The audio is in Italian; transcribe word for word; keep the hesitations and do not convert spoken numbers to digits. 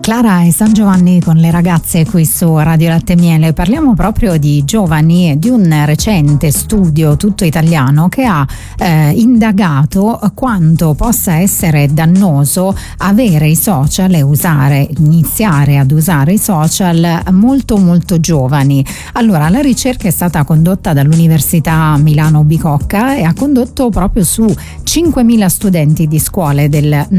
Clara e San Giovanni con le ragazze qui su Radio Latte e Miele. Parliamo proprio di giovani e di un recente studio tutto italiano che ha eh, indagato quanto possa essere dannoso avere i social e usare, iniziare ad usare i social molto molto giovani. Allora, la ricerca è stata condotta dall'Università Milano Bicocca e ha condotto proprio su cinquemila studenti di scuole del